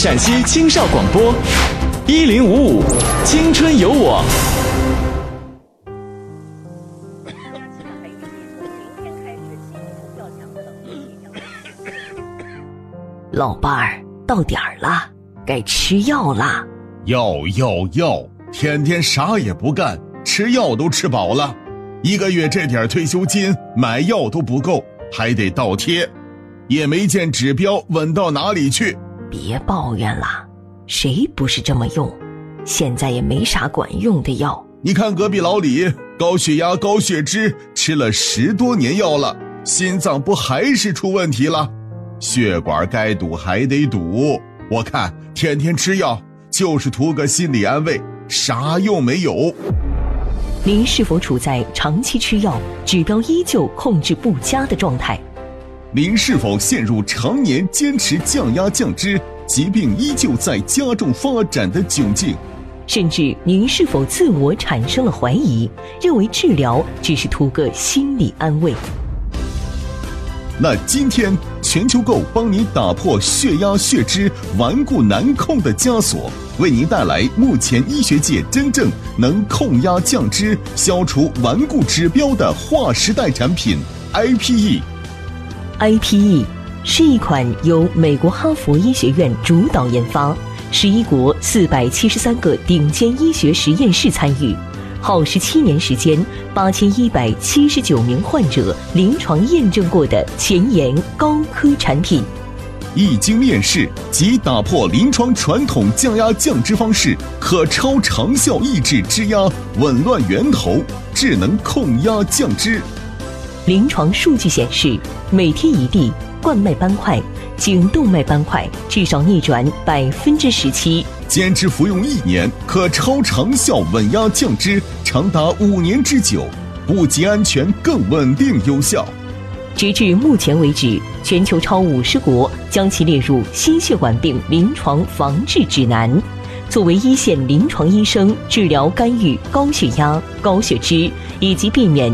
陕西青少广播1055青春有我。 老伴儿，到点儿了，该吃药啦。 药，天天啥也不干，吃药都吃饱了，1个月这点退休金买药都不够，还得倒贴，也没见指标稳到哪里去。 别抱怨了，谁不是这么用？现在也没啥管用的药。 你看隔壁老李，高血压高血脂，吃了10多年药了，心脏不还是出问题了？血管该堵还得堵，我看天天吃药就是图个心理安慰，啥用没有。 您是否处在长期吃药指标依旧控制不佳的状态？ 您是否陷入常年坚持降压降脂，疾病依旧在加重发展的窘境？ 甚至您是否自我产生了怀疑，认为治疗只是图个心理安慰？ 那今天全球购帮你打破血压血脂顽固难控的枷锁，为您带来目前医学界真正能控压降脂、消除顽固指标的划时代产品 IPE。IPE 是一款由美国哈佛医学院主导研发，11国473个顶尖医学实验室参与，耗17年时间，8179名患者临床验证过的前沿高科产品。 一经面世即打破临床传统降压降脂方式，可超长效抑制脂压，紊乱源头，智能控压降脂。 临床数据显示，每天一粒冠脉斑块、颈动脉斑块至少逆转17%， 坚持服用1年，可超长效稳压降脂，长达5年之久，不仅安全，更稳定有效。 直至目前为止，全球超50国将其列入心血管病临床防治指南。作为一线临床医生，治疗干预高血压、高血脂以及避免